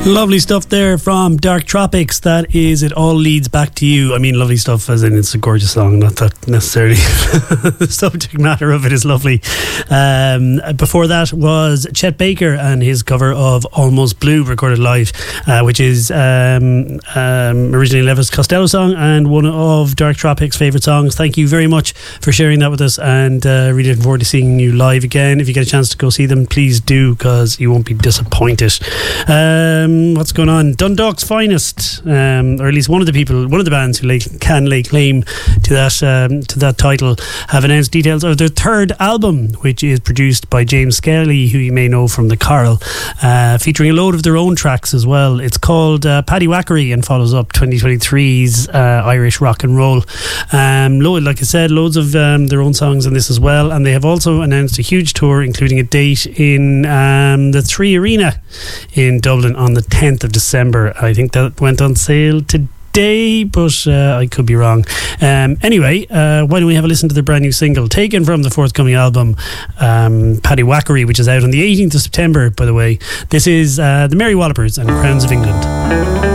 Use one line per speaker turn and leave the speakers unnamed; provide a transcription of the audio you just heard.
Lovely stuff there from Dark Tropics. That is It All Leads Back to You. I mean, lovely stuff as in it's a gorgeous song, not that necessarily the subject matter of it is lovely. Before that was Chet Baker and his cover of Almost Blue, recorded live, which is originally an Elvis Costello song and one of Dark Tropics' favourite songs. Thank you very much for sharing that with us, and really looking forward to seeing you live again. If you get a chance to go see them, please do, because you won't be disappointed. What's going on? Dundalk's Finest, or at least one of the bands who can lay claim to that title, have announced details of their third album, which is produced by James Skelly, who you may know from The Carl, featuring a load of their own tracks as well. It's called Paddy Wackery and follows up 2023's Irish rock and roll. Like I said, loads of their own songs in this as well, and they have also announced a huge tour, including a date in the 3 Arena in Dublin on the 10th of December. I think that went on sale today, but I could be wrong. Anyway, why don't we have a listen to the brand new single taken from the forthcoming album, Paddy Wackery, which is out on the 18th of September, by the way. This is the Mary Wallopers and Crowns of England.